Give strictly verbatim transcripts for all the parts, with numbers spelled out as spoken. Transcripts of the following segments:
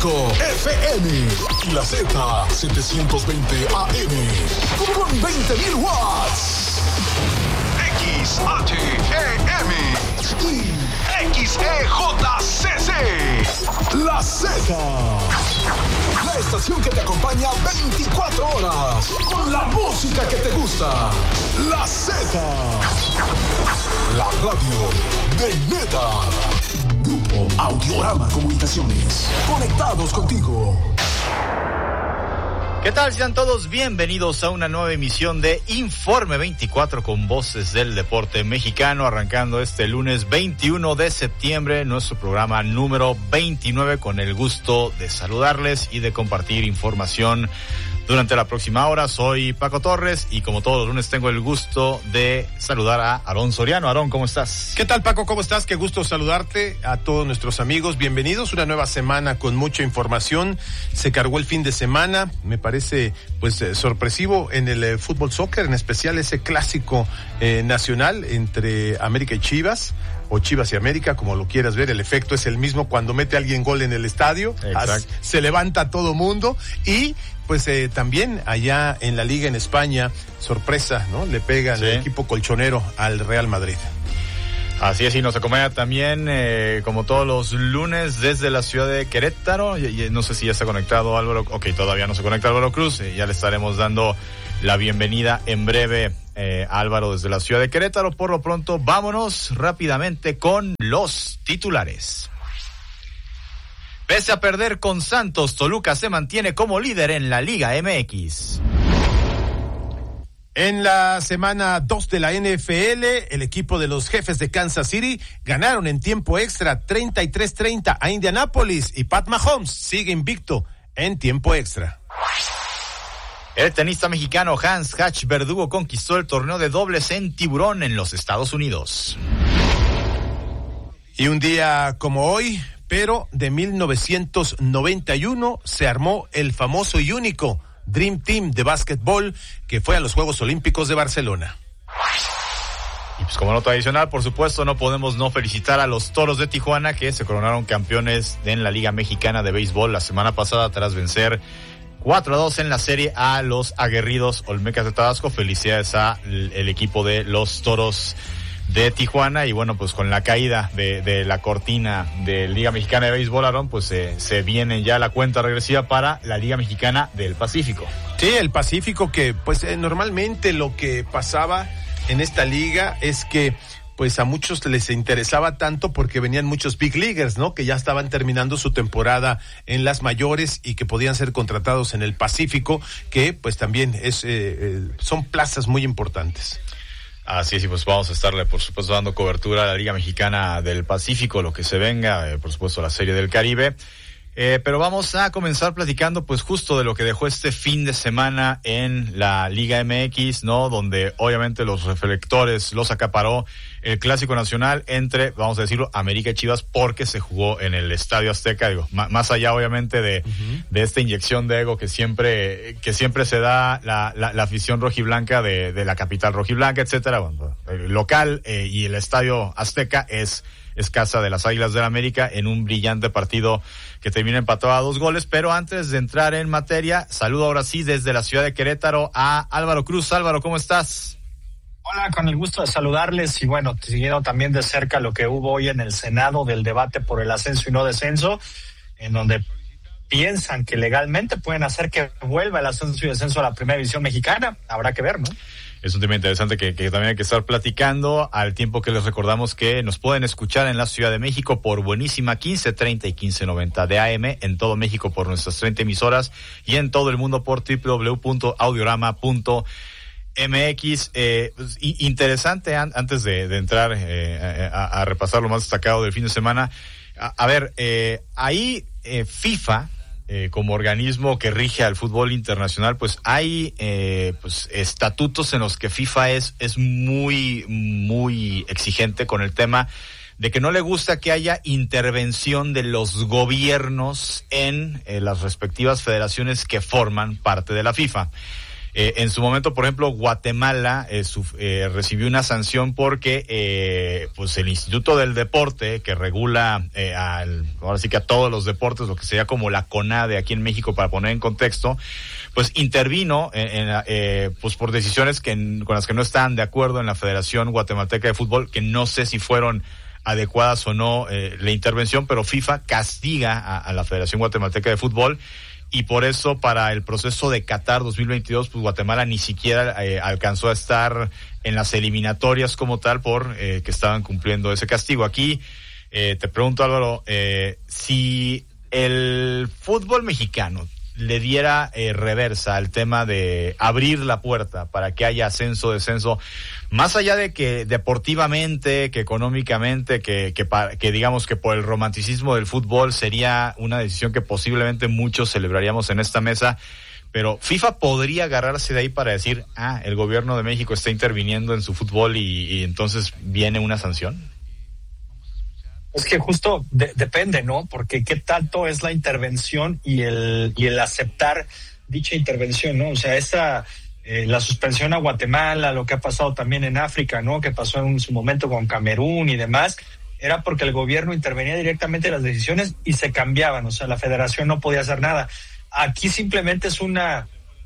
F M y la Z setecientos veinte A M con veinte mil watts. X H E M y X E J C C. La Z. La estación que te acompaña veinticuatro horas con la música que te gusta. La Z. La radio de neta. Grupo Audiorama Comunicaciones. Conectados contigo. ¿Qué tal? Sean todos bienvenidos a una nueva emisión de Informe veinticuatro con voces del deporte mexicano, arrancando este lunes veintiuno de septiembre, nuestro programa número veintinueve, con el gusto de saludarles y de compartir información durante la próxima hora. Soy Paco Torres y como todos los lunes tengo el gusto de saludar a Aarón Soriano. Aarón, ¿cómo estás? ¿Qué tal, Paco? ¿Cómo estás? Qué gusto saludarte a todos nuestros amigos. Bienvenidos, una nueva semana con mucha información. Se cargó el fin de semana, me parece pues eh, sorpresivo en el eh, fútbol soccer, en especial ese clásico eh, nacional entre América y Chivas, o Chivas y América, como lo quieras ver. El efecto es el mismo cuando mete a alguien gol en el estadio. As, se levanta todo mundo. Y pues eh, también allá en la Liga en España, sorpresa, ¿no? Le pega sí. el equipo colchonero al Real Madrid. Así es, y nos acompaña también, eh, como todos los lunes, desde la ciudad de Querétaro. Y, y no sé si ya está conectado Álvaro. Ok, todavía no se conecta Álvaro Cruz. Eh, ya le estaremos dando la bienvenida en breve, eh, Álvaro, desde la ciudad de Querétaro. Por lo pronto, vámonos rápidamente con los titulares. Pese a perder con Santos, Toluca se mantiene como líder en la Liga M X. En la semana dos de la N F L, el equipo de los Jefes de Kansas City ganaron en tiempo extra treinta y tres treinta a Indianapolis y Pat Mahomes sigue invicto en tiempo extra. El tenista mexicano Hans Hatch Verdugo conquistó el torneo de dobles en Tiburón en los Estados Unidos. Y un día como hoy, pero de mil novecientos noventa y uno, se armó el famoso y único Dream Team de básquetbol que fue a los Juegos Olímpicos de Barcelona. Y pues como nota adicional, por supuesto, no podemos no felicitar a los Toros de Tijuana, que se coronaron campeones en la Liga Mexicana de Béisbol la semana pasada tras vencer cuatro a dos en la serie a los aguerridos Olmecas de Tabasco. Felicidades a el equipo de los Toros de Tijuana. Y bueno, pues con la caída de, de la cortina de Liga Mexicana de Béisbol, Aarón, pues eh, se viene ya la cuenta regresiva para la Liga Mexicana del Pacífico. Sí, el Pacífico, que pues eh, normalmente lo que pasaba en esta liga es que pues a muchos les interesaba tanto porque venían muchos big leaguers, ¿no? Que ya estaban terminando su temporada en las mayores y que podían ser contratados en el Pacífico, que pues también es eh, eh, son plazas muy importantes. Así es, y pues vamos a estarle, por supuesto, dando cobertura a la Liga Mexicana del Pacífico, lo que se venga, eh, por supuesto, la Serie del Caribe. Eh, pero vamos a comenzar platicando, pues, justo de lo que dejó este fin de semana en la Liga M X, ¿no? Donde, obviamente, los reflectores los acaparó el Clásico Nacional entre, vamos a decirlo, América y Chivas, porque se jugó en el Estadio Azteca. Digo, m- más allá, obviamente, de, uh-huh. de esta inyección de ego que siempre, que siempre se da la, la, la afición rojiblanca de, de la capital rojiblanca, etcétera. Bueno, el local eh, y el Estadio Azteca es, es casa de las Águilas del América en un brillante partido que termina empatado a dos goles. Pero antes de entrar en materia, saludo ahora sí desde la ciudad de Querétaro a Álvaro Cruz. Álvaro, ¿cómo estás? Hola, con el gusto de saludarles y bueno, siguiendo también de cerca lo que hubo hoy en el Senado del debate por el ascenso y no descenso, en donde piensan que legalmente pueden hacer que vuelva el ascenso y descenso a la primera división mexicana. Habrá que ver, ¿no? Es un tema interesante que, que también hay que estar platicando, al tiempo que les recordamos que nos pueden escuchar en la Ciudad de México por Buenísima quince treinta y quince noventa de A M, en todo México por nuestras treinta emisoras y en todo el mundo por doble u doble u doble u punto audiorama punto M X. Eh, pues, interesante, an, antes de, de entrar eh, a, a repasar lo más destacado del fin de semana. A, a ver, eh, ahí eh, FIFA, Eh, como organismo que rige al fútbol internacional, pues hay eh, pues estatutos en los que FIFA es es muy muy exigente con el tema de que no le gusta que haya intervención de los gobiernos en eh, las respectivas federaciones que forman parte de la FIFA. Eh, en su momento, por ejemplo, Guatemala eh, su, eh, recibió una sanción porque eh, pues el Instituto del Deporte, que regula eh, al, ahora sí que a todos los deportes, lo que sería como la CONADE aquí en México, para poner en contexto, pues intervino en, en, eh, pues por decisiones que con las que no estaban de acuerdo en la Federación Guatemalteca de Fútbol, que no sé si fueron adecuadas o no eh, la intervención, pero FIFA castiga a, a la Federación Guatemalteca de Fútbol. Y por eso, para el proceso de Qatar dos mil veintidós, pues Guatemala ni siquiera eh, alcanzó a estar en las eliminatorias como tal, por eh, que estaban cumpliendo ese castigo. Aquí eh, te pregunto, Álvaro, eh, si el fútbol mexicano le diera eh, reversa al tema de abrir la puerta para que haya ascenso, descenso, más allá de que deportivamente, que económicamente, que, que, que digamos que por el romanticismo del fútbol sería una decisión que posiblemente muchos celebraríamos en esta mesa, pero FIFA podría agarrarse de ahí para decir, ah, el gobierno de México está interviniendo en su fútbol y, y entonces viene una sanción. Es que justo de, depende, ¿no? Porque qué tanto es la intervención y el y el aceptar dicha intervención, ¿no? O sea, esa eh, la suspensión a Guatemala, lo que ha pasado también en África, ¿no? Que pasó en su momento con Camerún y demás, era porque el gobierno intervenía directamente en las decisiones y se cambiaban, o sea, la federación no podía hacer nada. Aquí simplemente es una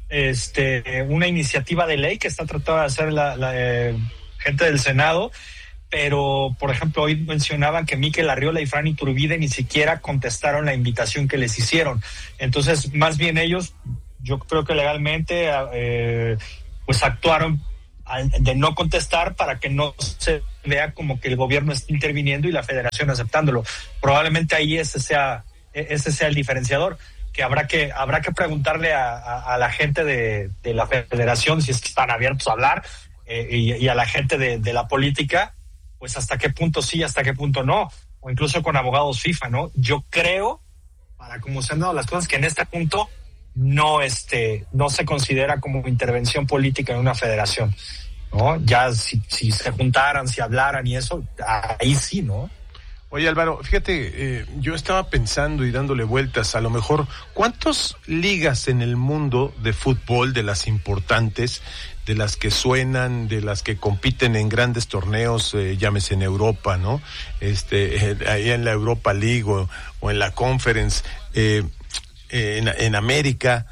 este una iniciativa de ley que está tratando de hacer la, la eh, gente del Senado. Pero, por ejemplo, hoy mencionaban que Mikel Arriola y Fran Iturbide ni siquiera contestaron la invitación que les hicieron. Entonces, más bien ellos, yo creo que legalmente, eh, pues actuaron de no contestar para que no se vea como que el gobierno está interviniendo y la federación aceptándolo. Probablemente ahí ese sea, ese sea el diferenciador, que habrá que, habrá que preguntarle a, a, a la gente de, de la federación si es que están abiertos a hablar, eh, y, y a la gente de, de la política, pues hasta qué punto sí, hasta qué punto no, o incluso con abogados FIFA, ¿no? Yo creo, para cómo se han dado las cosas, que en este punto no, este, no se considera como intervención política en una federación, ¿no? Ya si, si se juntaran, si hablaran y eso, ahí sí, ¿no? Oye, Álvaro, fíjate, eh, yo estaba pensando y dándole vueltas, a lo mejor, ¿cuántas ligas en el mundo de fútbol, de las importantes, de las que suenan, de las que compiten en grandes torneos, eh, llámese en Europa, ¿no? Este, eh, ahí en la Europa League o, o en la Conference, eh, eh, en, en América,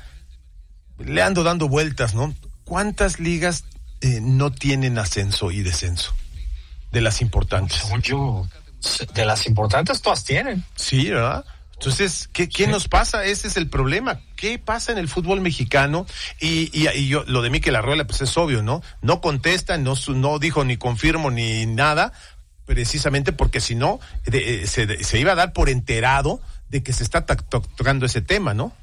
le ando dando vueltas, ¿no? ¿Cuántas ligas eh, no tienen ascenso y descenso? De las importantes. Según yo, de las importantes todas tienen. Sí, ¿verdad? Entonces, ¿qué, qué sí. nos pasa? Ese es el problema. ¿Qué pasa en el fútbol mexicano? Y, y, y yo, lo de Mikel Arriola, pues es obvio, ¿no? No contesta, no, no dijo ni confirmo ni nada, precisamente porque si no, de, se, de, se iba a dar por enterado de que se está tocando ese tema, ¿no?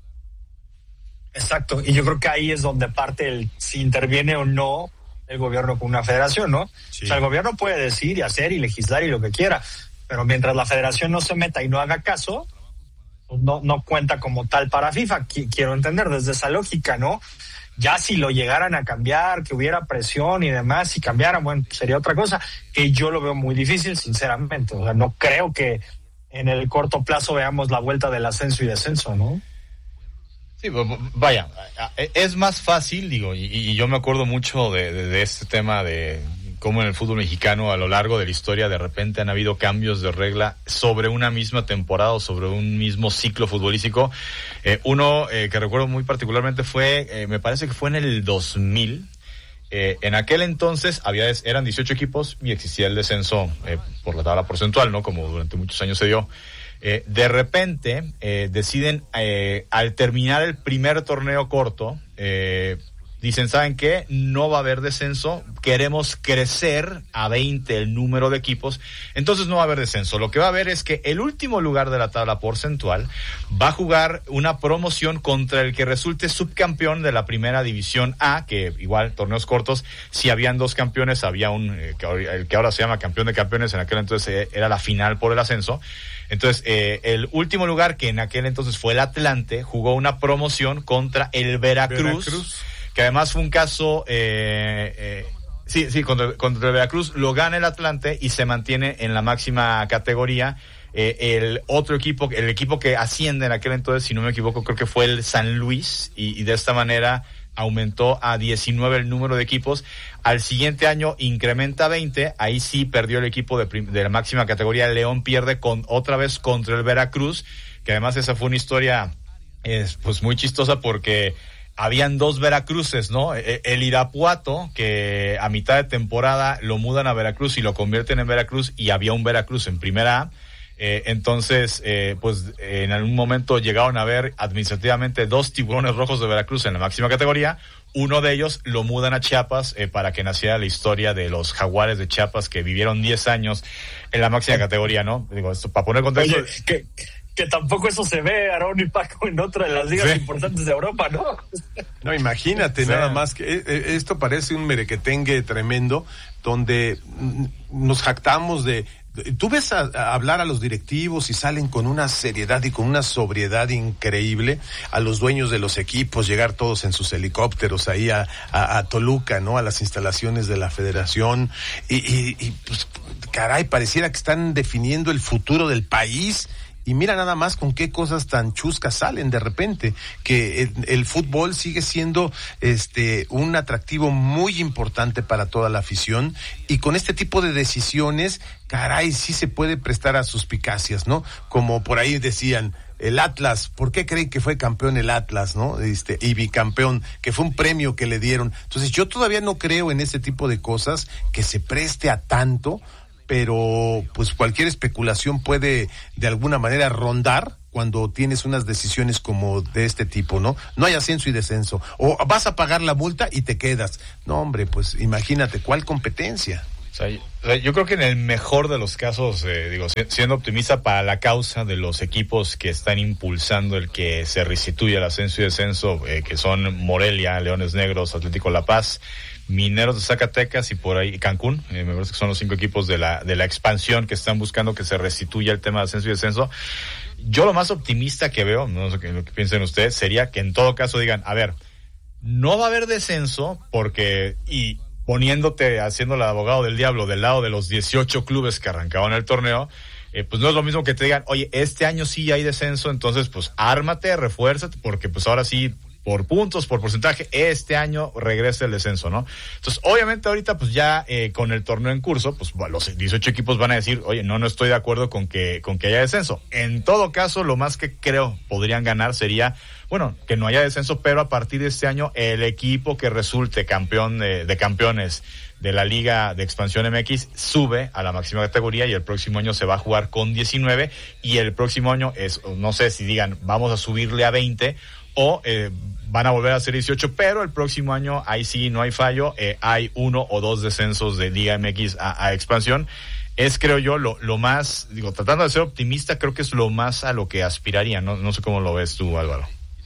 Exacto, y yo creo que ahí es donde parte el si interviene o no el gobierno con una federación, ¿no? Sí. O sea, el gobierno puede decir y hacer y legislar y lo que quiera, pero mientras la federación no se meta y no haga caso, pues no, no cuenta como tal para FIFA. Qu- quiero entender desde esa lógica, ¿no? Ya si lo llegaran a cambiar, que hubiera presión y demás, si cambiaran, bueno, sería otra cosa, que yo lo veo muy difícil, sinceramente. O sea, no creo que en el corto plazo veamos la vuelta del ascenso y descenso, ¿no? Sí, vaya, es más fácil, digo, y, y yo me acuerdo mucho de, de, de este tema de cómo en el fútbol mexicano a lo largo de la historia de repente han habido cambios de regla sobre una misma temporada o sobre un mismo ciclo futbolístico. Eh, uno eh, que recuerdo muy particularmente fue, eh, me parece que fue en el dos mil. Eh, en aquel entonces había eran dieciocho equipos y existía el descenso eh, por la tabla porcentual, ¿no? Como durante muchos años se dio. Eh, de repente eh, deciden, eh, al terminar el primer torneo corto, eh, dicen, ¿saben qué? No va a haber descenso, queremos crecer a veinte el número de equipos, entonces no va a haber descenso. Lo que va a haber es que el último lugar de la tabla porcentual va a jugar una promoción contra el que resulte subcampeón de la primera división A, que igual, torneos cortos, si habían dos campeones, había un, eh, el que ahora se llama campeón de campeones, en aquel entonces eh, era la final por el ascenso. Entonces, eh, el último lugar, que en aquel entonces fue el Atlante, jugó una promoción contra el Veracruz, Veracruz. que además fue un caso, eh, eh, sí, sí, contra, contra el Veracruz, lo gana el Atlante y se mantiene en la máxima categoría. Eh, el otro equipo, el equipo que asciende en aquel entonces, si no me equivoco, creo que fue el San Luis, y, y de esta manera aumentó a diecinueve el número de equipos. Al siguiente año incrementa a veinte, ahí sí perdió el equipo de, prim- de la máxima categoría. León pierde con otra vez contra el Veracruz, que además esa fue una historia es, pues muy chistosa porque habían dos Veracruces, ¿no? El Irapuato, que a mitad de temporada lo mudan a Veracruz y lo convierten en Veracruz, y había un Veracruz en Primera A. Eh, entonces, eh, pues eh, en algún momento llegaron a ver administrativamente dos Tiburones Rojos de Veracruz en la máxima categoría. Uno de ellos lo mudan a Chiapas eh, para que naciera la historia de los Jaguares de Chiapas, que vivieron diez años en la máxima categoría, ¿no? Digo, esto para poner contexto. Oye, que, que tampoco eso se ve, Aarón y Paco, en otra de las ligas sí. importantes de Europa, ¿no? No, imagínate, sí. Nada más que esto parece un merequetengue tremendo, donde nos jactamos de... Tú ves a, a hablar a los directivos y salen con una seriedad y con una sobriedad increíble, a los dueños de los equipos, llegar todos en sus helicópteros ahí a, a, a Toluca, ¿no? A las instalaciones de la federación, y, y, y pues, caray, pareciera que están definiendo el futuro del país. Y mira nada más con qué cosas tan chuscas salen de repente, que el, el fútbol sigue siendo este un atractivo muy importante para toda la afición, y con este tipo de decisiones, caray, sí se puede prestar a suspicacias, ¿no? Como por ahí decían, el Atlas, ¿por qué creen que fue campeón el Atlas, no? Este, y bicampeón, que fue un premio que le dieron. Entonces yo todavía no creo en ese tipo de cosas que se preste a tanto, pero pues cualquier especulación puede de alguna manera rondar cuando tienes unas decisiones como de este tipo, ¿no? No hay ascenso y descenso. O vas a pagar la multa y te quedas. No, hombre, pues imagínate, ¿cuál competencia? O sea, yo, o sea, yo creo que en el mejor de los casos, eh, digo, siendo optimista para la causa de los equipos que están impulsando el que se restituya el ascenso y descenso, eh, que son Morelia, Leones Negros, Atlético La Paz, Mineros de Zacatecas y por ahí Cancún, eh, me parece que son los cinco equipos de la de la expansión que están buscando que se restituya el tema de ascenso y descenso. Yo lo más optimista que veo, no sé qué, lo que piensen ustedes, sería que en todo caso digan, a ver, no va a haber descenso porque, y poniéndote, haciendo el abogado del diablo del lado de los dieciocho clubes que arrancaban el torneo, eh, pues no es lo mismo que te digan, oye, este año sí hay descenso, entonces pues ármate, refuérzate, porque pues ahora sí, por puntos, por porcentaje, este año regresa el descenso, ¿no? Entonces, obviamente ahorita, pues ya eh, con el torneo en curso, pues los dieciocho equipos van a decir, oye, no, no estoy de acuerdo con que con que haya descenso. En todo caso, lo más que creo podrían ganar sería, bueno, que no haya descenso, pero a partir de este año, el equipo que resulte campeón de, de campeones de la Liga de Expansión M X sube a la máxima categoría, y el próximo año se va a jugar con diecinueve, y el próximo año es, no sé si digan, vamos a subirle a veinte, o eh, van a volver a ser dieciocho, pero el próximo año, ahí sí no hay fallo, eh, hay uno o dos descensos de Liga M X a, a expansión. Es, creo yo, lo, lo más, digo, tratando de ser optimista, creo que es lo más a lo que aspiraría, no, no sé cómo lo ves tú, Álvaro.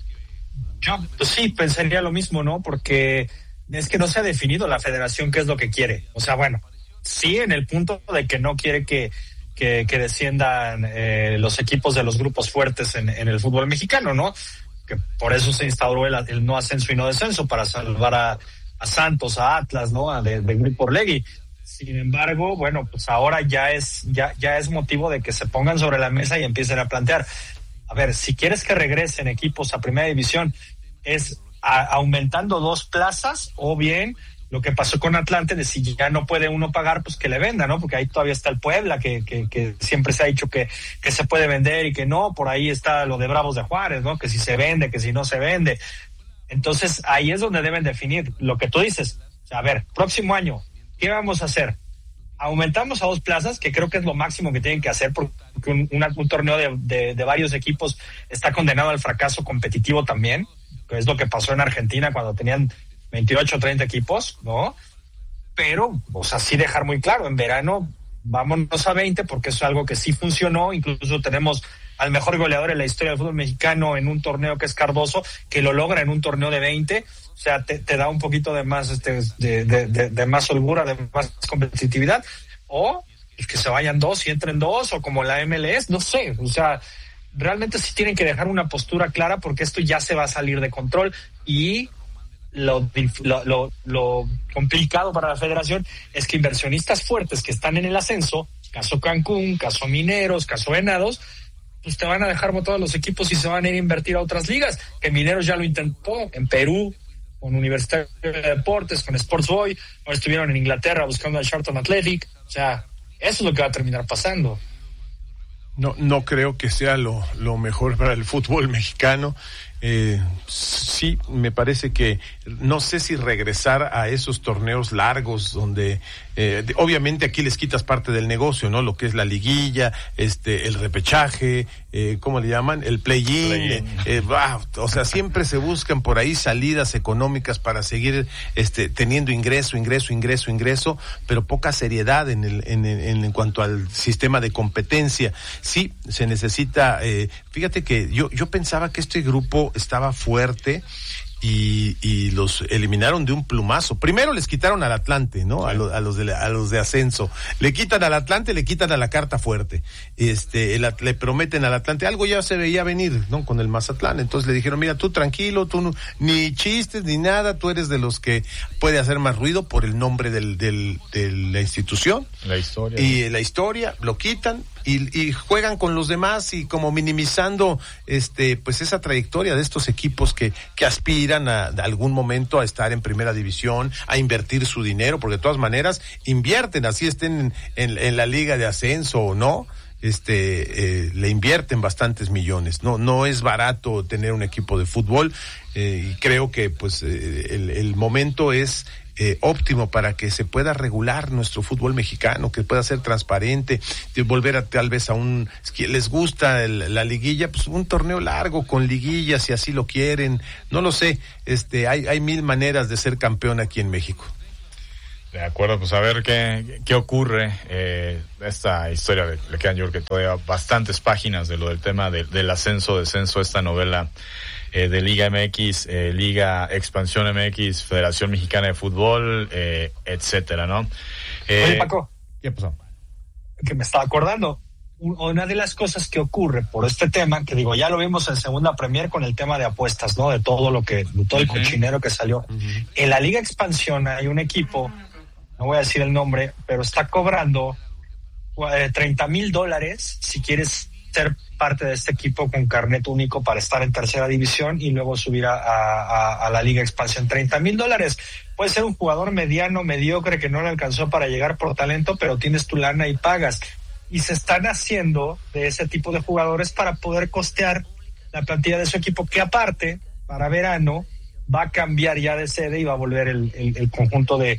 Yo, pues sí, pensaría lo mismo, ¿no? Porque es que no se ha definido la federación qué es lo que quiere. O sea, bueno, sí, en el punto de que no quiere que que, que desciendan eh, los equipos de los grupos fuertes en, en el fútbol mexicano, ¿no? Que por eso se instauró el, el no ascenso y no descenso, para salvar a, a Santos, a Atlas, ¿no? A de, de Grupo Orlegui. Sin embargo, bueno, pues ahora ya es, ya, ya es motivo de que se pongan sobre la mesa y empiecen a plantear. A ver, si quieres que regresen equipos a primera división, es a, aumentando dos plazas, o bien lo que pasó con Atlante, de si ya no puede uno pagar, pues que le venda, ¿no? Porque ahí todavía está el Puebla, que, que, que siempre se ha dicho que, que se puede vender y que no. Por ahí está lo de Bravos de Juárez, ¿no? Que si se vende, que si no se vende. Entonces, ahí es donde deben definir lo que tú dices. O sea, a ver, próximo año, ¿qué vamos a hacer? Aumentamos a dos plazas, que creo que es lo máximo que tienen que hacer, porque un, una, un torneo de, de, de varios equipos está condenado al fracaso competitivo también, que es lo que pasó en Argentina cuando tenían veintiocho o treinta equipos, ¿no? Pero, o sea, sí dejar muy claro, en verano vámonos a veinte, porque eso es algo que sí funcionó. Incluso tenemos al mejor goleador en la historia del fútbol mexicano en un torneo, que es Cardoso, que lo logra en un torneo de veinte. O sea, te, te da un poquito de más este de, de, de, de más holgura, de más competitividad. O que se vayan dos y entren dos, o como la M L S, no sé. O sea, realmente sí tienen que dejar una postura clara, porque esto ya se va a salir de control. Y Lo, lo, lo, lo complicado para la federación es que inversionistas fuertes que están en el ascenso, caso Cancún, caso Mineros, caso Venados, pues te van a dejar botados los equipos y se van a ir a invertir a otras ligas, que Mineros ya lo intentó en Perú, con Universitario de Deportes, con Sports Boy, ahora estuvieron en Inglaterra buscando al Charlton Athletic. O sea, eso es lo que va a terminar pasando. No, no creo que sea lo, lo mejor para el fútbol mexicano. Eh, sí, me parece que no sé si regresar a esos torneos largos donde eh, de, obviamente aquí les quitas parte del negocio, ¿no? Lo que es la liguilla, este, el repechaje, eh, ¿cómo le llaman? El play-in, play-in. Eh, eh, bah, o sea, siempre se buscan por ahí salidas económicas para seguir este, teniendo ingreso, ingreso, ingreso, ingreso, pero poca seriedad en, el, en, en, en cuanto al sistema de competencia. Sí, se necesita, eh, fíjate que yo, yo pensaba que este grupo estaba fuerte y, y los eliminaron de un plumazo. Primero les quitaron al Atlante, ¿no? Sí. A, lo, a los de a los de ascenso. Le quitan al Atlante, le quitan a la carta fuerte. Este, el, le prometen al Atlante, algo ya se veía venir, ¿no? Con el Mazatlán. Entonces le dijeron, mira, tú tranquilo, tú no, ni chistes ni nada, tú eres de los que puede hacer más ruido por el nombre del, del, de la institución. La historia. Y la historia, lo quitan. Y, y juegan con los demás y como minimizando este pues esa trayectoria de estos equipos que, que aspiran a, a algún momento a estar en primera división, a invertir su dinero, porque de todas maneras invierten, así estén en, en, en la liga de ascenso o no, este eh, le invierten bastantes millones. No, no es barato tener un equipo de fútbol eh, y creo que pues eh, el, el momento es Eh, óptimo para que se pueda regular nuestro fútbol mexicano, que pueda ser transparente, de volver a tal vez a un, que les gusta el, la liguilla, pues un torneo largo con liguillas si así lo quieren, no lo sé, este, hay, hay mil maneras de ser campeón aquí en México. De acuerdo, pues a ver qué, qué ocurre. Eh, esta historia le, le quedan yo creo que todavía bastantes páginas de lo del tema de, del ascenso, descenso, esta novela eh, de Liga M X, eh, Liga Expansión M X, Federación Mexicana de Fútbol, eh, etcétera, ¿no? Eh, Oye, Paco. ¿Qué pasó? Que me estaba acordando. Una de las cosas que ocurre por este tema, que digo, ya lo vimos en Segunda Premier con el tema de apuestas, ¿no? De todo lo que, de todo el uh-huh. cochinero que salió. Uh-huh. En la Liga Expansión hay un equipo, no voy a decir el nombre, pero está cobrando eh, treinta mil dólares si quieres ser parte de este equipo con carnet único para estar en tercera división y luego subir a, a, a la Liga Expansión. treinta mil dólares. Puede ser un jugador mediano, mediocre, que no le alcanzó para llegar por talento, pero tienes tu lana y pagas. Y se están haciendo de ese tipo de jugadores para poder costear la plantilla de su equipo, que aparte, para verano, va a cambiar ya de sede y va a volver el, el, el conjunto de,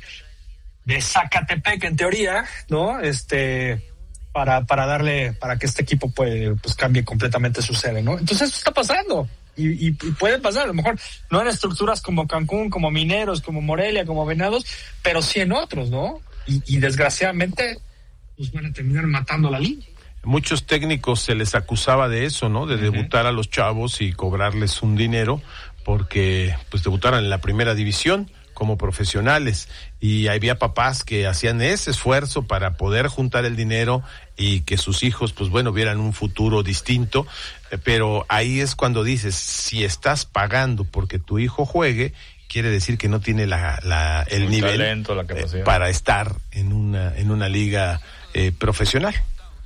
de Zacatepec, en teoría, ¿no? Este... para para darle, para que este equipo pues, pues cambie completamente su sede, ¿no? Entonces eso está pasando y, y, y puede pasar, a lo mejor no en estructuras como Cancún, como Mineros, como Morelia, como Venados, pero sí en otros, ¿no? Y, y desgraciadamente pues van a terminar matando la liga. Muchos técnicos se les acusaba de eso, ¿no? De uh-huh. debutar a los chavos y cobrarles un dinero porque pues debutaran en la primera división como profesionales, y había papás que hacían ese esfuerzo para poder juntar el dinero y que sus hijos, pues bueno, vieran un futuro distinto, pero ahí es cuando dices, si estás pagando porque tu hijo juegue, quiere decir que no tiene la, la el, el nivel talento, la capacidad. Eh, para estar en una en una liga eh, profesional.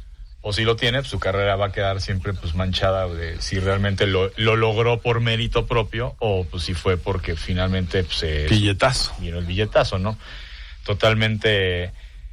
O si lo tiene, pues su carrera va a quedar siempre pues manchada de si realmente lo, lo logró por mérito propio o pues si fue porque finalmente pues eh, billetazo. Vino el billetazo, ¿no? Totalmente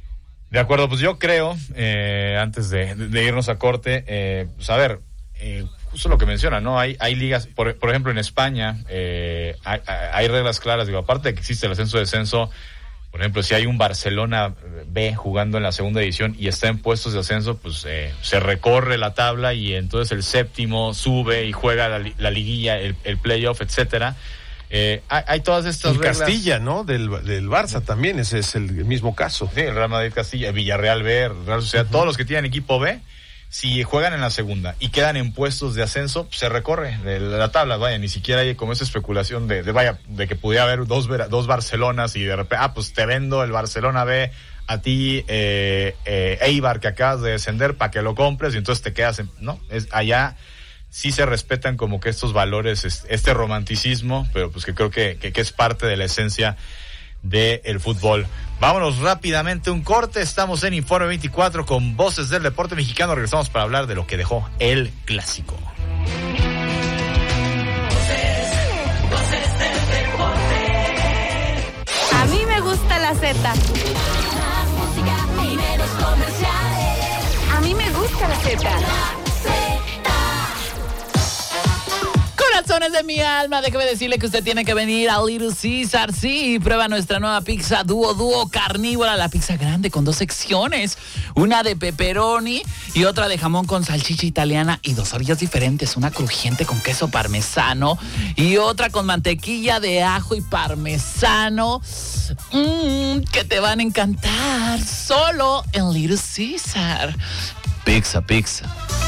de acuerdo. Pues yo creo, eh, antes de, de irnos a corte, eh, pues a ver, eh, justo lo que menciona, ¿no? Hay hay ligas, por, por ejemplo en España, eh, hay, hay reglas claras, digo, aparte de que existe el ascenso-descenso. Por ejemplo, si hay un Barcelona B jugando en la segunda división y está en puestos de ascenso, pues eh, se recorre la tabla y entonces el séptimo sube y juega la, la liguilla, el, el playoff, etcétera. Eh, hay, hay todas estas el reglas. Castilla, ¿no? Del, del Barça también, ese es el mismo caso. Sí, el Real Madrid Castilla, Villarreal B, Real Sociedad, uh-huh. todos los que tienen equipo B, si juegan en la segunda y quedan en puestos de ascenso, pues se recorre de la tabla, vaya, ni siquiera hay como esa especulación de, de vaya, de que pudiera haber dos, dos Barcelonas y de repente, ah, pues te vendo el Barcelona B a ti, eh, eh, Eibar, que acabas de descender, para que lo compres y entonces te quedas en, no, es allá sí se respetan como que estos valores, este romanticismo, pero pues que creo que, que, que es parte de la esencia del fútbol. Vámonos rápidamente un corte, estamos en Informe veinticuatro con Voces del Deporte Mexicano, regresamos para hablar de lo que dejó el Clásico. Voces, voces del deporte. la Z. A mí me gusta la Z. Corazones de mi alma, déjeme decirle que usted tiene que venir a Little Caesar. Sí, prueba nuestra nueva pizza dúo dúo carnívora, la pizza grande con dos secciones, una de pepperoni y otra de jamón con salchicha italiana y dos orillas diferentes, una crujiente con queso parmesano y otra con mantequilla de ajo y parmesano. Mmm, que te van a encantar solo en Little Caesar. Pizza, pizza.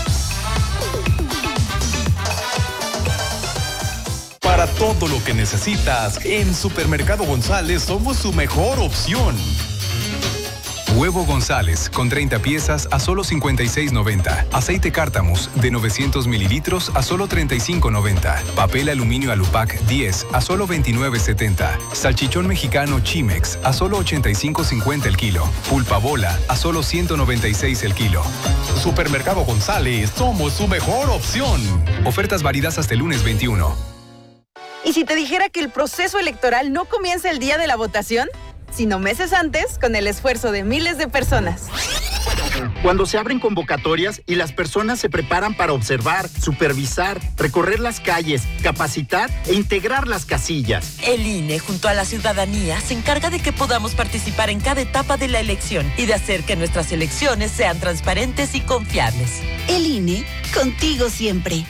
Para todo lo que necesitas, en Supermercado González somos su mejor opción. Huevo González con treinta piezas a solo cincuenta y seis noventa. Aceite Cártamus de novecientos mililitros a solo treinta y cinco noventa. Papel aluminio Alupac diez a solo veintinueve setenta. Salchichón mexicano Chimex a solo ochenta y cinco cincuenta el kilo. Pulpa bola a solo ciento noventa y seis el kilo. Supermercado González, somos su mejor opción. Ofertas válidas hasta el lunes veintiuno. ¿Y si te dijera que el proceso electoral no comienza el día de la votación, sino meses antes, con el esfuerzo de miles de personas? Cuando se abren convocatorias y las personas se preparan para observar, supervisar, recorrer las calles, capacitar e integrar las casillas. El I N E, junto a la ciudadanía, se encarga de que podamos participar en cada etapa de la elección y de hacer que nuestras elecciones sean transparentes y confiables. El I N E, contigo siempre.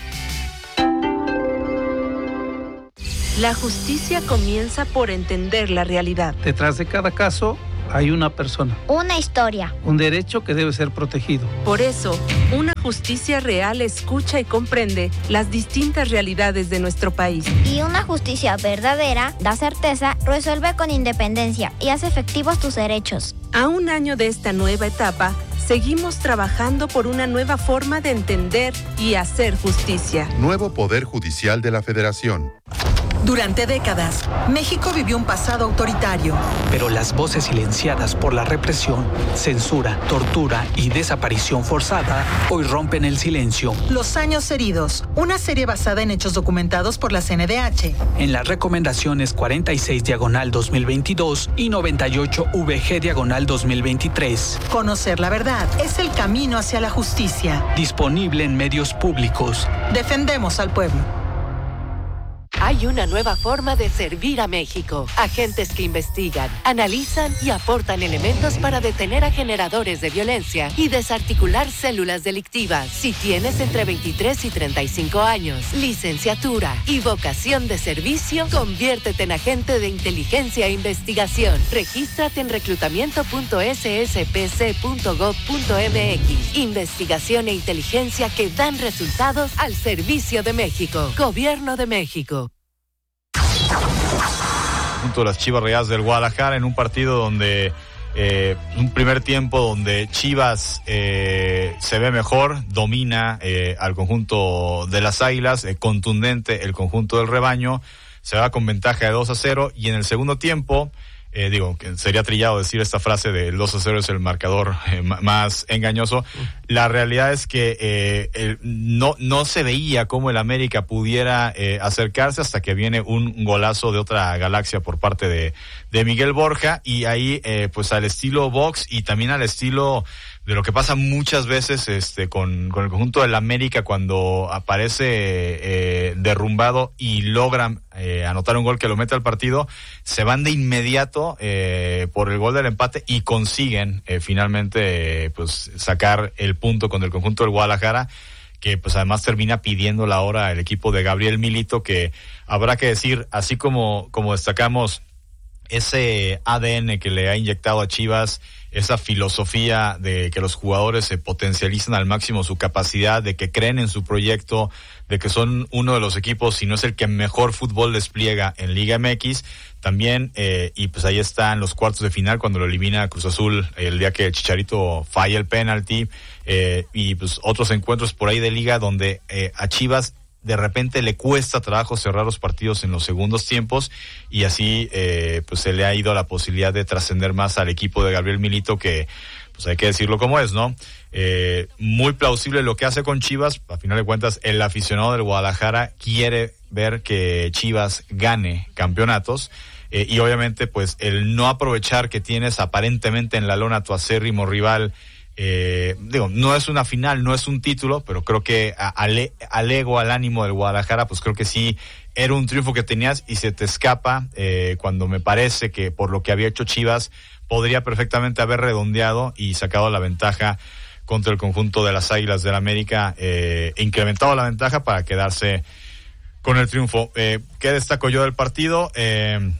La justicia comienza por entender la realidad. Detrás de cada caso hay una persona. Una historia. Un derecho que debe ser protegido. Por eso, una justicia real escucha y comprende las distintas realidades de nuestro país. Y una justicia verdadera da certeza, resuelve con independencia y hace efectivos tus derechos. A un año de esta nueva etapa, seguimos trabajando por una nueva forma de entender y hacer justicia. Nuevo Poder Judicial de la Federación. Durante décadas, México vivió un pasado autoritario. Pero las voces silenciadas por la represión, censura, tortura y desaparición forzada hoy rompen el silencio. Los años heridos, una serie basada en hechos documentados por la C N D H. En las recomendaciones cuarenta y seis diagonal dos mil veintidós y noventa y ocho V G diagonal dos mil veintitrés. Conocer la verdad es el camino hacia la justicia. Disponible en medios públicos. Defendemos al pueblo. Hay una nueva forma de servir a México. Agentes que investigan, analizan y aportan elementos para detener a generadores de violencia y desarticular células delictivas. Si tienes entre veintitrés y treinta y cinco años, licenciatura y vocación de servicio, conviértete en agente de inteligencia e investigación. Regístrate en reclutamiento punto s s p c punto gov punto m x. Investigación e inteligencia que dan resultados al servicio de México. Gobierno de México. Junto a las Chivas Rayadas del Guadalajara en un partido donde eh, un primer tiempo donde Chivas eh, se ve mejor, domina eh, al conjunto de las Águilas, eh, contundente el conjunto del rebaño, se va con ventaja de dos a cero y en el segundo tiempo Eh, digo, que sería trillado decir esta frase de el dos a cero es el marcador eh, m- más engañoso. La realidad es que eh, el, no, no se veía cómo el América pudiera eh, acercarse hasta que viene un golazo de otra galaxia por parte de, de Miguel Borja y ahí eh, pues al estilo box y también al estilo de lo que pasa muchas veces este con, con el conjunto del América cuando aparece eh, derrumbado y logran eh, anotar un gol que lo mete al partido, se van de inmediato eh, por el gol del empate y consiguen eh, finalmente eh, pues sacar el punto con el conjunto del Guadalajara, que pues además termina pidiendo la hora el equipo de Gabriel Milito, que habrá que decir, así como, como destacamos ese A D N que le ha inyectado a Chivas, esa filosofía de que los jugadores se potencializan al máximo su capacidad, de que creen en su proyecto, de que son uno de los equipos, si no es el que mejor fútbol despliega en Liga M X, también, eh, y pues ahí están los cuartos de final cuando lo elimina Cruz Azul el día que Chicharito falla el penalti, eh, y pues otros encuentros por ahí de Liga donde eh, a Chivas de repente le cuesta trabajo cerrar los partidos en los segundos tiempos y así eh, pues se le ha ido la posibilidad de trascender más al equipo de Gabriel Milito, que pues hay que decirlo como es, ¿no? Eh, muy plausible lo que hace con Chivas. A final de cuentas, el aficionado del Guadalajara quiere ver que Chivas gane campeonatos. eh, y obviamente pues el no aprovechar que tienes aparentemente en la lona tu acérrimo rival. Eh, digo, no es una final, no es un título, pero creo que a, al, al ego, al ánimo del Guadalajara, pues creo que sí era un triunfo que tenías y se te escapa eh, cuando me parece que por lo que había hecho Chivas podría perfectamente haber redondeado y sacado la ventaja contra el conjunto de las Águilas del América, eh, incrementado la ventaja para quedarse con el triunfo. Eh, ¿Qué destaco yo del partido? Eh,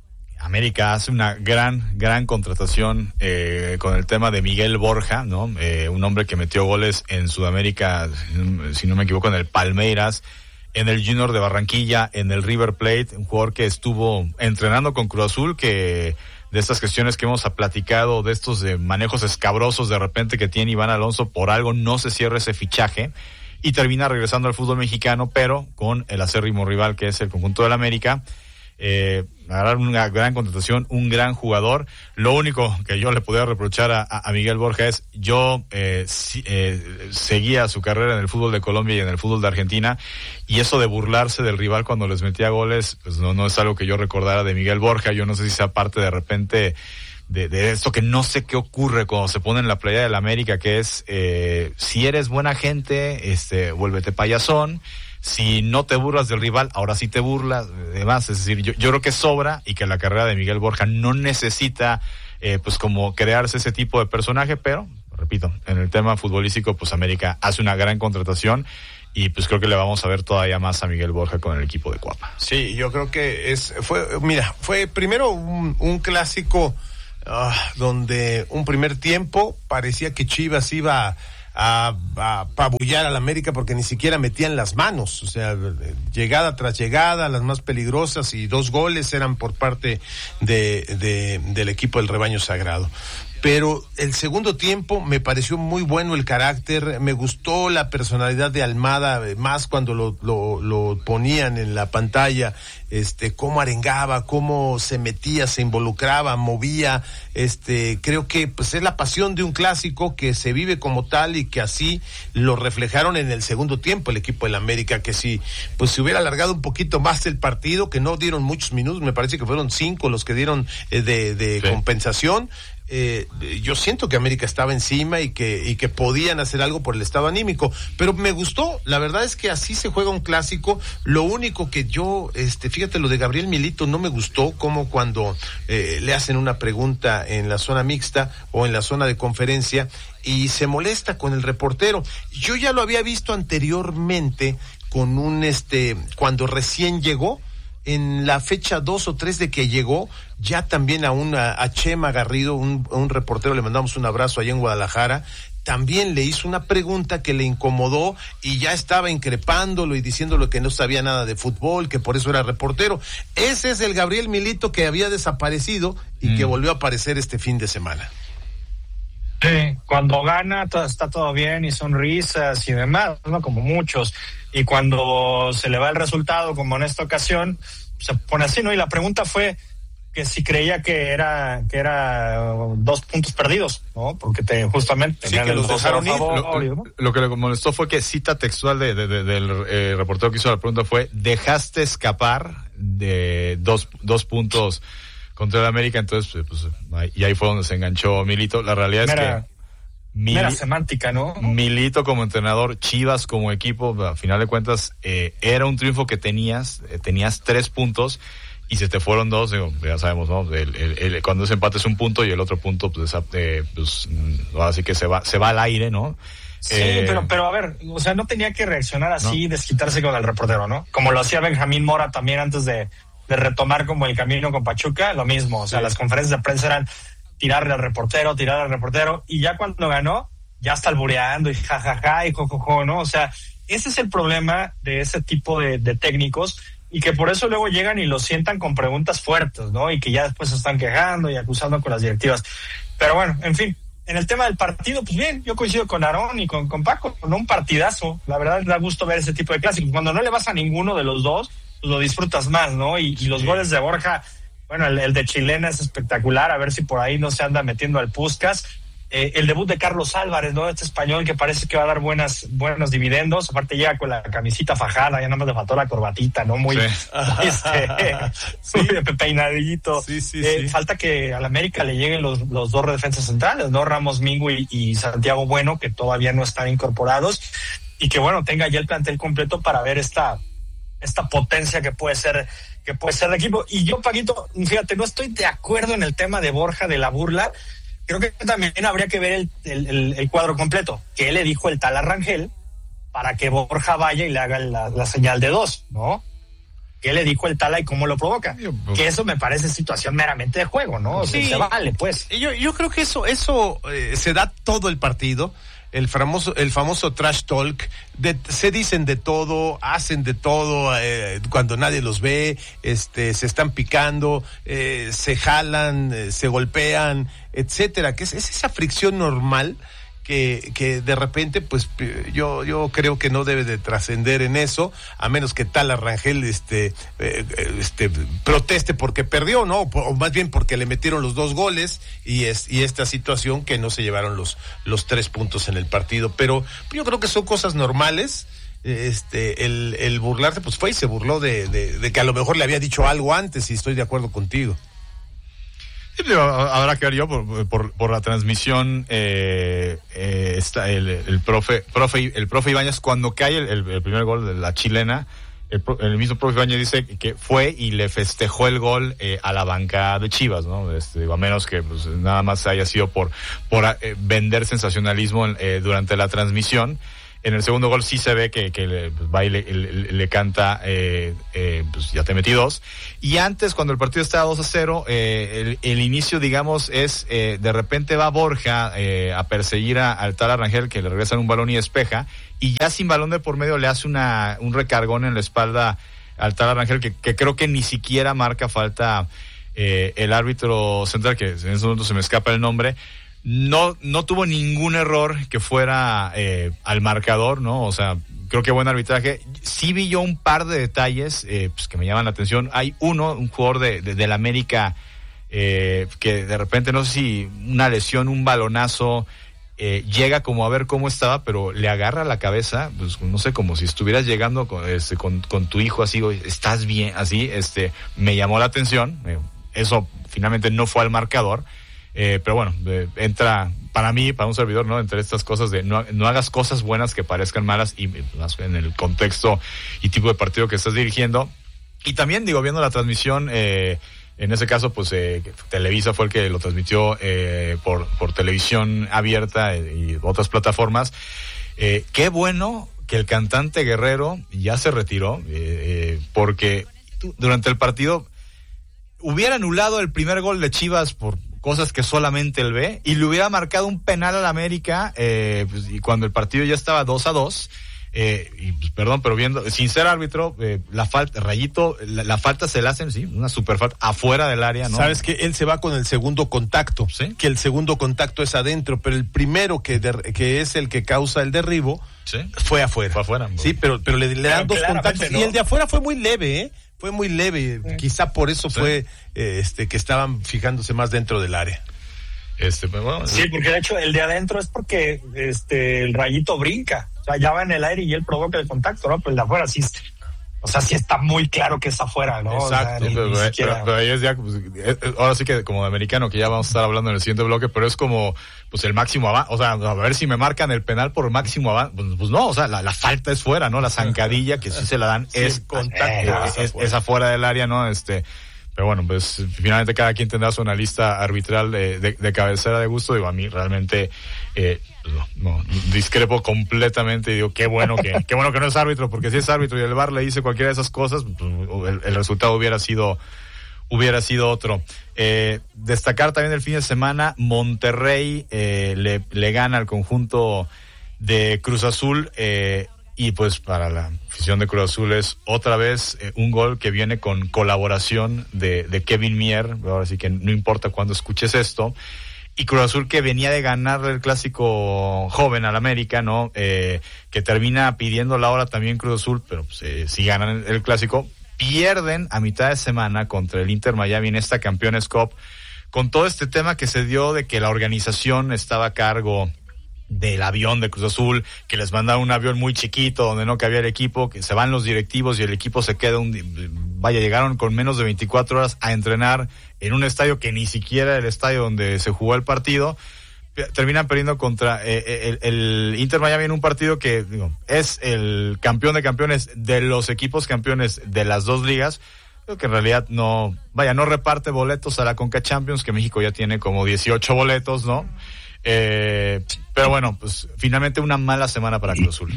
América hace una gran, gran contratación eh, con el tema de Miguel Borja, ¿no? Eh, un hombre que metió goles en Sudamérica, si no me equivoco, en el Palmeiras, en el Junior de Barranquilla, en el River Plate, un jugador que estuvo entrenando con Cruz Azul, que de estas cuestiones que hemos platicado, de estos de manejos escabrosos de repente que tiene Iván Alonso, por algo no se cierra ese fichaje y termina regresando al fútbol mexicano, pero con el acérrimo rival que es el conjunto del América. Eh, agarrar una gran contratación, un gran jugador. Lo único que yo le podía reprochar a, a Miguel Borja es yo eh, si, eh, seguía su carrera en el fútbol de Colombia y en el fútbol de Argentina, y eso de burlarse del rival cuando les metía goles, pues no, no es algo que yo recordara de Miguel Borja. Yo no sé si sea parte de repente de, de esto que no sé qué ocurre cuando se pone en la playa del América, que es eh, si eres buena gente, este, vuélvete payasón. Si no te burlas del rival, ahora sí te burlas, además, es decir, yo, yo creo que sobra y que la carrera de Miguel Borja no necesita, eh, pues como crearse ese tipo de personaje, pero, repito, en el tema futbolístico, pues América hace una gran contratación y pues creo que le vamos a ver todavía más a Miguel Borja con el equipo de Cuapa. Sí, yo creo que es, fue, mira, fue primero un, un clásico uh, donde un primer tiempo parecía que Chivas iba a a apabullar al América porque ni siquiera metían las manos, o sea, llegada tras llegada, las más peligrosas, y dos goles eran por parte de, de del equipo del Rebaño Sagrado. Pero el segundo tiempo me pareció muy bueno el carácter, me gustó la personalidad de Almada, más cuando lo, lo, lo ponían en la pantalla, este, cómo arengaba, cómo se metía, se involucraba, movía, este, creo que pues es la pasión de un clásico que se vive como tal y que así lo reflejaron en el segundo tiempo el equipo del América, que si pues se hubiera alargado un poquito más el partido, que no dieron muchos minutos, me parece que fueron cinco los que dieron eh, de, de sí. compensación. Eh, yo siento que América estaba encima y que y que podían hacer algo por el estado anímico, pero me gustó, la verdad es que así se juega un clásico. Lo único que yo, este, fíjate, lo de Gabriel Milito no me gustó, como cuando eh, le hacen una pregunta en la zona mixta o en la zona de conferencia y se molesta con el reportero. Yo ya lo había visto anteriormente con un, este, cuando recién llegó, en la fecha dos o tres de que llegó, ya también a una, a Chema Garrido, un, un reportero, le mandamos un abrazo allá en Guadalajara, también le hizo una pregunta que le incomodó y ya estaba increpándolo y diciéndole que no sabía nada de fútbol, que por eso era reportero. Ese es el Gabriel Milito que había desaparecido y mm. que volvió a aparecer este fin de semana. Sí, cuando gana todo, está todo bien y sonrisas y demás, ¿no? Como muchos. Y cuando se le va el resultado, como en esta ocasión, se pone así, ¿no? Y la pregunta fue que si creía que era que era dos puntos perdidos, ¿no? Porque te, justamente sí, que los dejaron ir. Favor, lo, ¿no? Lo que le molestó fue que cita textual de, de, de, del eh, reportero que hizo la pregunta fue: dejaste escapar de dos, dos puntos contra el América. Entonces, pues, y ahí fue donde se enganchó Milito. La realidad mera, es que Mili, mera semántica, ¿no? Milito como entrenador, Chivas como equipo, a final de cuentas, eh, era un triunfo que tenías, eh, tenías tres puntos y se te fueron dos, digo, ya sabemos, ¿no? El, el, el, cuando ese empate es un punto y el otro punto, pues, eh, pues así que se va, se va al aire, ¿no? Sí, eh, pero, pero a ver, o sea, no tenía que reaccionar así, ¿no? Desquitarse con el reportero, ¿no? Como lo hacía Benjamín Mora también antes de, de retomar como el camino con Pachuca, lo mismo, o sea, sí. Las conferencias de prensa eran tirarle al reportero, tirarle al reportero, y ya cuando ganó, ya está albureando y jajaja ja, ja, y jojojo, ¿no? O sea, ese es el problema de ese tipo de, de técnicos, y que por eso luego llegan y lo sientan con preguntas fuertes, ¿no? Y que ya después se están quejando y acusando con las directivas. Pero bueno, en fin, en el tema del partido, pues bien, yo coincido con Aarón y con, con Paco, con un partidazo. La verdad da gusto ver ese tipo de clásicos. Cuando no le vas a ninguno de los dos, pues lo disfrutas más, ¿no? Y, y los sí. goles de Borja, bueno, el, el de Chilena es espectacular, a ver si por ahí no se anda metiendo al Puskás. Eh, el debut de Carlos Álvarez, ¿no? Este español que parece que va a dar buenas, buenos dividendos. Aparte llega con la camisita fajada, ya nada más le faltó la corbatita, ¿no? Muy, sí. este, sí. muy peinadito. Sí, sí, eh, sí. Falta que al América le lleguen los, los dos defensas centrales, ¿no? Ramos Mingo y, y Santiago Bueno, que todavía no están incorporados. Y que, bueno, tenga ya el plantel completo para ver esta, esta potencia que puede ser, que puede ser el equipo. Y yo, Paquito, fíjate, no estoy de acuerdo en el tema de Borja de la burla. Creo que también habría que ver el, el, el, el cuadro completo. ¿Qué le dijo el tal a Rangel para que Borja vaya y le haga la, la señal de dos, ¿no? ¿Qué le dijo el Tala y cómo lo provoca? Que eso me parece situación meramente de juego, ¿no? O sea, Sí. se vale, pues. Yo, yo creo que eso, eso eh, se da todo el partido. El famoso, el famoso trash talk, de, se dicen de todo, hacen de todo, eh, cuando nadie los ve, este, se están picando, eh, se jalan, eh, se golpean, etcétera, que es, es esa fricción normal que, que de repente, pues, yo, yo creo que no debe de trascender en eso, a menos que tal Rangel, este, eh, este, proteste porque perdió, ¿no? O más bien porque le metieron los dos goles y es, y esta situación que no se llevaron los, los tres puntos en el partido. Pero yo creo que son cosas normales. Este, el, el burlarse, pues fue y se burló de, de, de que a lo mejor le había dicho algo antes, y estoy de acuerdo contigo. Sí, pero habrá que ver yo por, por, por la transmisión, eh, eh, está el, el profe, profe, el profe Ibáñez, cuando cae el, el, el primer gol de la chilena, el, el mismo profe Ibáñez dice que fue y le festejó el gol eh, a la banca de Chivas, ¿no? Este, digo, a menos que pues, nada más haya sido por, por eh, vender sensacionalismo eh, durante la transmisión. En el segundo gol sí se ve que, que le, pues, va y le, le, le canta, eh, eh, pues ya te metí dos. Y antes, cuando el partido estaba dos a cero, eh, el, el inicio, digamos, es, eh, de repente va Borja eh, a perseguir a, al tal Rangel, que le regresan un balón y despeja, y ya sin balón de por medio le hace una un recargón en la espalda al tal Rangel, que, que creo que ni siquiera marca falta eh, el árbitro central, que en ese momento se me escapa el nombre. No, no tuvo ningún error que fuera eh, al marcador, ¿no? O sea, creo que buen arbitraje. Sí vi yo un par de detalles eh, pues que me llaman la atención. Hay uno, un jugador de, de, del América eh, que de repente, no sé si una lesión, un balonazo, eh, llega como a ver cómo estaba, pero le agarra la cabeza, pues no sé, como si estuvieras llegando con, este, con, con tu hijo así, estás bien, así, este, me llamó la atención. Eh, eso finalmente no fue al marcador. Eh, pero bueno, eh, entra para mí, para un servidor, ¿no? Entre estas cosas de no, no hagas cosas buenas que parezcan malas, y más en el contexto y tipo de partido que estás dirigiendo. Y también, digo, viendo la transmisión, eh, en ese caso, pues eh, Televisa fue el que lo transmitió eh, por, por televisión abierta y otras plataformas. Eh, qué bueno que el cantante Guerrero ya se retiró, eh, eh, porque durante el partido hubiera anulado el primer gol de Chivas por cosas que solamente él ve, y le hubiera marcado un penal al América, eh, pues, y cuando el partido ya estaba dos a dos, eh, y pues, perdón, pero viendo, sin ser árbitro, eh, la falta, Rayito, la, la falta se la hacen, sí, una super falta, afuera del área, ¿no? Sabes que él se va con el segundo contacto, ¿sí? Que el segundo contacto es adentro, pero el primero que, der, que es el que causa el derribo, ¿sí? Fue afuera. Fue afuera. Sí, pero, pero le, le dan dos contactos, ¿no? Y el de afuera fue muy leve, ¿eh? Fue muy leve, sí. Quizá por eso sí. fue eh, este que estaban fijándose más dentro del área. Este, pues, bueno, sí, porque de hecho el de adentro es porque este el Rayito brinca, o sea, ya va en el aire y él provoca el contacto, ¿no? Pero el de afuera sí, o sea, sí está muy claro que es afuera, ¿no? Exacto. O sea, ni, pero, ni pero, siquiera... pero ahí es ya, pues, ahora sí que como de americano, que ya vamos a estar hablando en el siguiente bloque, pero es como, pues el máximo avance, o sea, a ver si me marcan el penal por máximo avance, pues, pues no, o sea, la, la falta es fuera, ¿no? La zancadilla que sí se la dan sí, es contacto, eh, es, es, es afuera del área, ¿no? Este, pero bueno, pues finalmente cada quien tendrá su analista arbitral de, de, de cabecera de gusto. Digo, a mí realmente eh, no, no, discrepo completamente y digo, qué bueno que qué bueno que no es árbitro, porque si es árbitro y el V A R le dice cualquiera de esas cosas, pues, el, el resultado hubiera sido hubiera sido otro. Eh, destacar también el fin de semana, Monterrey eh, le, le gana al conjunto de Cruz Azul, eh, y pues para la afición de Cruz Azul es otra vez eh, un gol que viene con colaboración de, de Kevin Mier. Ahora sí que no importa cuándo escuches esto. Y Cruz Azul, que venía de ganar el clásico joven al América, ¿no? Eh, que termina pidiendo la hora también Cruz Azul, pero pues, eh, si ganan el, el clásico, pierden a mitad de semana contra el Inter Miami en esta Campeones Cup con todo este tema que se dio de que la organización estaba a cargo del avión de Cruz Azul, que les mandaron un avión muy chiquito donde no cabía el equipo, que se van los directivos y el equipo se queda un... Vaya, llegaron con menos de veinticuatro horas a entrenar en un estadio que ni siquiera era el estadio donde se jugó el partido. Terminan perdiendo contra eh, el, el Inter Miami en un partido que digo, es el campeón de campeones de los equipos campeones de las dos ligas. Creo que en realidad no, vaya, no reparte boletos a la Conca Champions, que México ya tiene como dieciocho boletos, ¿no? Eh, pero bueno, pues finalmente una mala semana para Cruz Azul.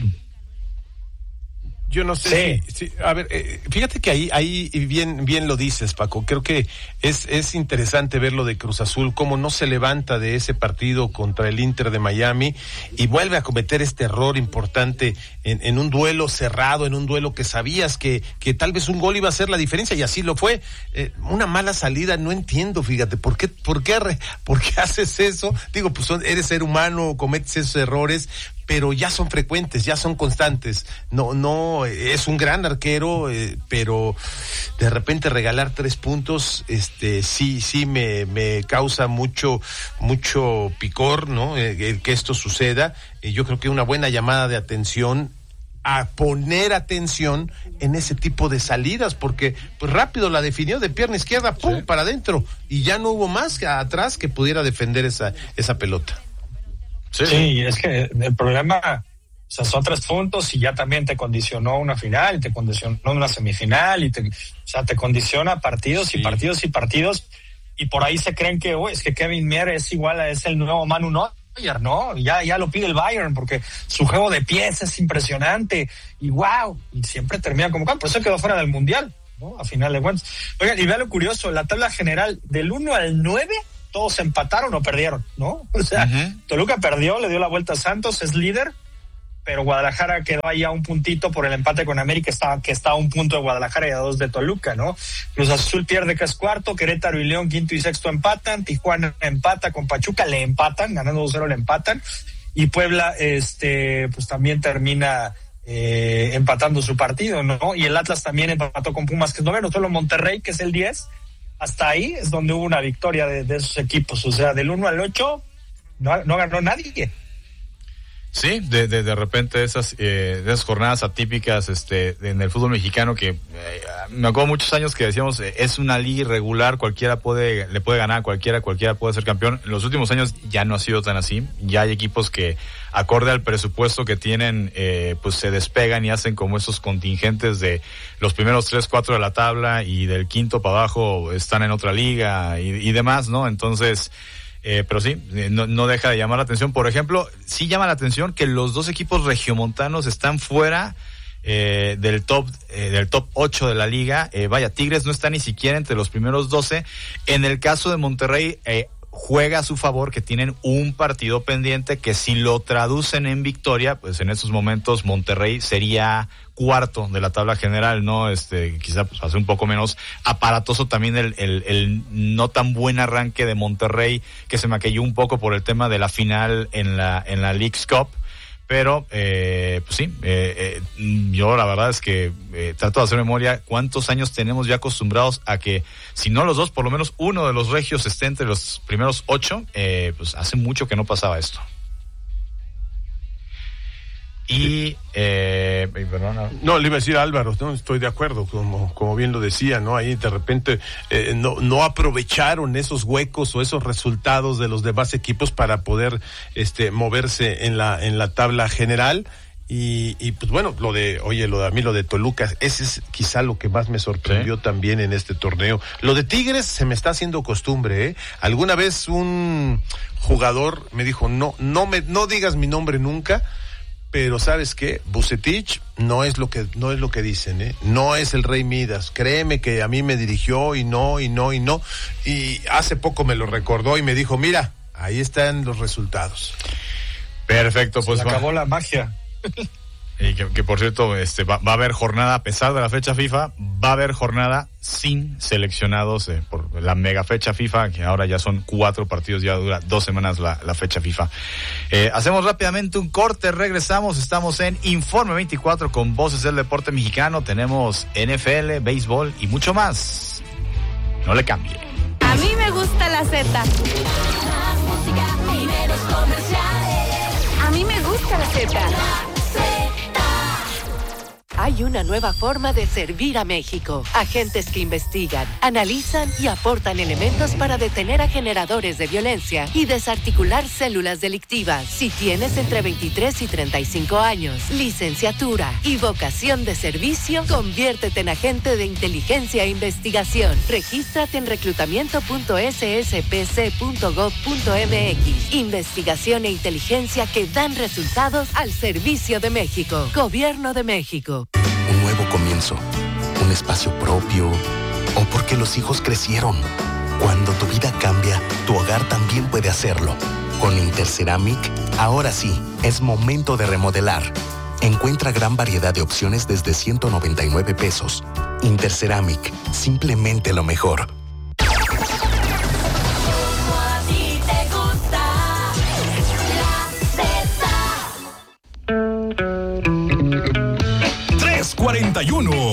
Yo no sé, sí. si, si, a ver, eh, fíjate que ahí, ahí bien, bien lo dices, Paco. Creo que es, es interesante ver lo de Cruz Azul, cómo no se levanta de ese partido contra el Inter de Miami y vuelve a cometer este error importante en, en un duelo cerrado, en un duelo que sabías que, que tal vez un gol iba a hacer la diferencia y así lo fue. Eh, una mala salida, no entiendo, fíjate, ¿por qué, por qué, por qué haces eso? Digo, pues son, eres ser humano, cometes esos errores, pero ya son frecuentes, ya son constantes. No, no, es un gran arquero, eh, pero de repente regalar tres puntos, este, sí, sí me, me causa mucho, mucho picor, ¿no? Eh, que esto suceda. Eh, yo creo que una buena llamada de atención a poner atención en ese tipo de salidas, porque pues rápido la definió de pierna izquierda, pum, sí, para adentro, y ya no hubo más que atrás que pudiera defender esa, esa pelota. Sí. sí, es que el problema, o sea, son tres puntos y ya también te condicionó una final, te condicionó una semifinal, y te, o sea, te condiciona partidos sí. y partidos y partidos, y por ahí se creen que, oh, es que Kevin Mier es igual a, es el nuevo Manu Neuer, ¿no? Ya, ya lo pide el Bayern, porque su juego de pies es impresionante, y wow, y siempre termina como campo, por eso quedó fuera del Mundial, ¿no? A final de cuentas. Oigan, y vea lo curioso, la tabla general, del uno al nueve, todos empataron o perdieron, ¿no? O sea, uh-huh. Toluca perdió, le dio la vuelta a Santos, es líder, pero Guadalajara quedó ahí a un puntito por el empate con América, está, que está a un punto de Guadalajara y a dos de Toluca, ¿no? Cruz Azul pierde, que es cuarto, Querétaro y León quinto y sexto empatan, Tijuana empata con Pachuca, le empatan, ganando dos cero le empatan, y Puebla, este, pues también termina eh, empatando su partido, ¿no? Y el Atlas también empató con Pumas, que es noveno, solo Monterrey, que es el diez, hasta ahí es donde hubo una victoria de, de esos equipos, o sea, del uno al ocho no, no ganó nadie. Sí, de, de, de repente esas, eh, de esas jornadas atípicas este, en el fútbol mexicano que eh, me acuerdo muchos años que decíamos eh, es una liga irregular, cualquiera puede, le puede ganar a cualquiera, cualquiera puede ser campeón. En los últimos años ya no ha sido tan así, ya hay equipos que acorde al presupuesto que tienen, eh, pues se despegan y hacen como esos contingentes de los primeros tres, cuatro de la tabla y del quinto para abajo están en otra liga y, y demás, ¿no? Entonces... Eh, pero sí, no, no deja de llamar la atención. Por ejemplo, sí llama la atención que los dos equipos regiomontanos están fuera eh, del top eh, del top ocho de la liga. Eh, vaya, Tigres no está ni siquiera entre los primeros doce. En el caso de Monterrey, eh, juega a su favor que tienen un partido pendiente que si lo traducen en victoria, pues en estos momentos Monterrey sería cuarto de la tabla general, ¿no? Este, quizá pues hace un poco menos aparatoso también el, el, el no tan buen arranque de Monterrey, que se maquilló un poco por el tema de la final en la, en la Leagues Cup. Pero, eh, pues sí, eh, eh, yo la verdad es que eh, trato de hacer memoria cuántos años tenemos ya acostumbrados a que, si no los dos, por lo menos uno de los regios esté entre los primeros ocho, eh, pues hace mucho que no pasaba esto. Y, eh, perdona. No, le iba a decir a Álvaro, no estoy de acuerdo, como, como bien lo decía, ¿no? Ahí de repente eh, no, no aprovecharon esos huecos o esos resultados de los demás equipos para poder este moverse en la, en la tabla general. Y, y pues bueno, lo de, oye, lo de a mí, lo de Toluca, ese es quizá lo que más me sorprendió, ¿sí?, también en este torneo. Lo de Tigres se me está haciendo costumbre, ¿eh? Alguna vez un jugador me dijo, no, no me, no digas mi nombre nunca. Pero ¿sabes qué? Vucetich no es lo que no es lo que dicen, ¿eh? No es el Rey Midas. Créeme que a mí me dirigió y no, y no, y no. Y hace poco me lo recordó y me dijo, mira, ahí están los resultados. Perfecto, pues se acabó la magia. Y que, que por cierto, este va, va a haber jornada, a pesar de la fecha FIFA, va a haber jornada sin seleccionados eh, por la mega fecha FIFA, que ahora ya son cuatro partidos, ya dura dos semanas la, la fecha FIFA. Eh, hacemos rápidamente un corte, regresamos, estamos en Informe veinticuatro con Voces del Deporte Mexicano, tenemos N F L, béisbol y mucho más. No le cambie. A mí me gusta la la Z. Más música y menos comerciales. A mí me gusta la Z. Hay una nueva forma de servir a México. Agentes que investigan, analizan y aportan elementos para detener a generadores de violencia y desarticular células delictivas. Si tienes entre veintitrés y treinta y cinco años, licenciatura y vocación de servicio, conviértete en agente de inteligencia e investigación. Regístrate en reclutamiento punto s s p c punto gov punto m x. Investigación e inteligencia que dan resultados al servicio de México. Gobierno de México. Un nuevo comienzo, un espacio propio, o porque los hijos crecieron. Cuando tu vida cambia, tu hogar también puede hacerlo. Con Interceramic, ahora sí, es momento de remodelar. Encuentra gran variedad de opciones desde ciento noventa y nueve pesos. Interceramic, simplemente lo mejor. cuarenta y uno.